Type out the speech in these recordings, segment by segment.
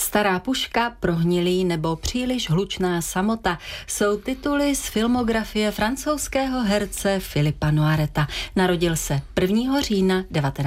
Stará puška, Prohnilý nebo Příliš hlučná samota jsou tituly z filmografie francouzského herce Philippa Noireta. Narodil se 1. října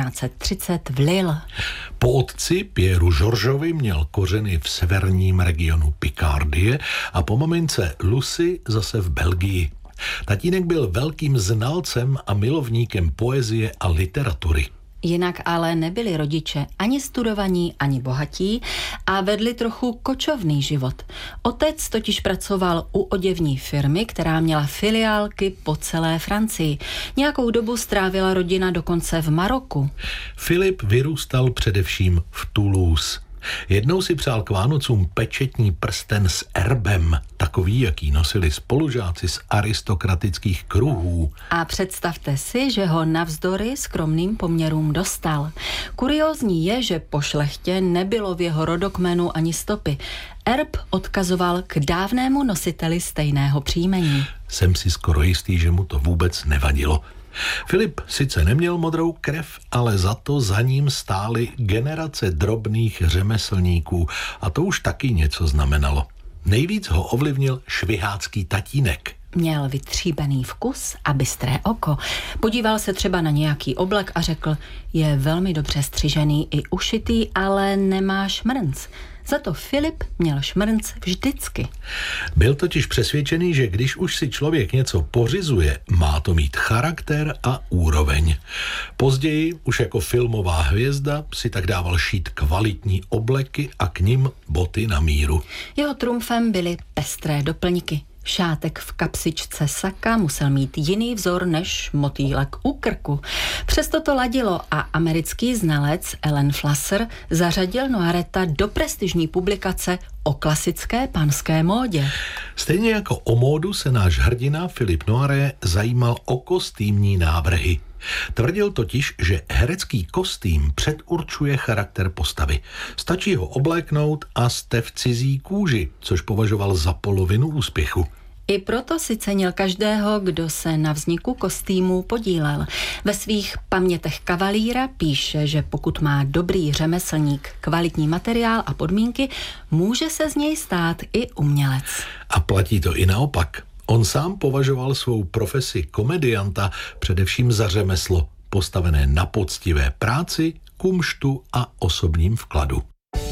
1930 v Lille. Po otci Pierru Georgeovi měl kořeny v severním regionu Picardie a po mamince Lucy zase v Belgii. Tatínek byl velkým znalcem a milovníkem poezie a literatury. Jinak ale nebyli rodiče ani studovaní, ani bohatí a vedli trochu kočovný život. Otec totiž pracoval u oděvní firmy, která měla filiálky po celé Francii. Nějakou dobu strávila rodina dokonce v Maroku. Filip vyrůstal především v Toulouse. Jednou si přál k Vánocům pečetní prsten s erbem, takový, jaký nosili spolužáci z aristokratických kruhů. A představte si, že ho navzdory skromným poměrům dostal. Kuriózní je, že po šlechtě nebylo v jeho rodokmenu ani stopy. Erb odkazoval k dávnému nositeli stejného příjmení. Jsem si skoro jistý, že mu to vůbec nevadilo. Filip sice neměl modrou krev, ale za to za ním stály generace drobných řemeslníků a to už taky něco znamenalo. Nejvíc ho ovlivnil švihácký tatínek. Měl vytříbený vkus a bystré oko. Podíval se třeba na nějaký oblek a řekl, je velmi dobře střižený i ušitý, ale nemá šmrnc. Za to Filip měl šmrnc vždycky. Byl totiž přesvědčený, že když už si člověk něco pořizuje, má to mít charakter a úroveň. Později, už jako filmová hvězda, si tak dával šít kvalitní obleky a k nim boty na míru. Jeho trumfem byly pestré doplňky. Šátek v kapsičce saka musel mít jiný vzor než motýlek u krku. Přesto to ladilo a americký znalec Ellen Flasser zařadil Noireta do prestižní publikace o klasické panské módě. Stejně jako o módu se náš hrdina Philippe Noiret zajímal o kostýmní návrhy. Tvrdil totiž, že herecký kostým předurčuje charakter postavy. Stačí ho obléknout a jste v cizí kůži, což považoval za polovinu úspěchu. I proto si cenil každého, kdo se na vzniku kostýmů podílel. Ve svých Pamětech kavalíra píše, že pokud má dobrý řemeslník kvalitní materiál a podmínky, může se z něj stát i umělec. A platí to i naopak. On sám považoval svou profesi komedianta především za řemeslo, postavené na poctivé práci, kumštu a osobním vkladu.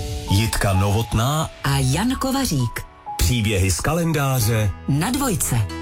Jitka Novotná a Jan Kovařík. Příběhy z kalendáře na Dvojce.